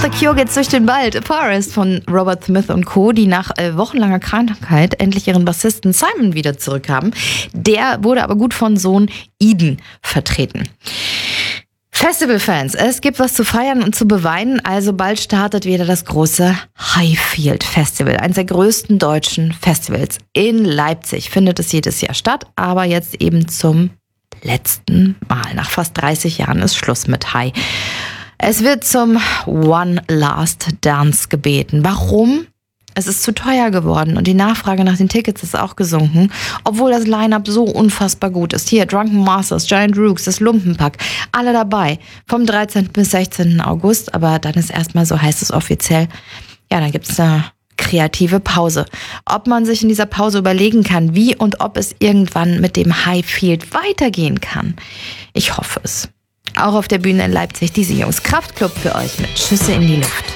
The Cure geht's durch den Wald. A Forest von Robert Smith und Co., die nach wochenlanger Krankheit endlich ihren Bassisten Simon wieder zurückhaben. Der wurde aber gut von Sohn Eden vertreten. Festivalfans, es gibt was zu feiern und zu beweinen, also bald startet wieder das große Highfield Festival, eines der größten deutschen Festivals. In Leipzig findet es jedes Jahr statt, aber jetzt eben zum letzten Mal. Nach fast 30 Jahren ist Schluss mit High. Es wird zum One Last Dance gebeten. Warum? Es ist zu teuer geworden und die Nachfrage nach den Tickets ist auch gesunken, obwohl das Line-Up so unfassbar gut ist. Hier Drunken Masters, Giant Rooks, das Lumpenpack, alle dabei. Vom 13. bis 16. August, aber dann ist erstmal, so heißt es offiziell, ja, dann gibt es eine kreative Pause. Ob man sich in dieser Pause überlegen kann, wie und ob es irgendwann mit dem Highfield weitergehen kann. Ich hoffe es. Auch auf der Bühne in Leipzig, diese Jungs. Kraftklub für euch mit Schüsse in die Luft.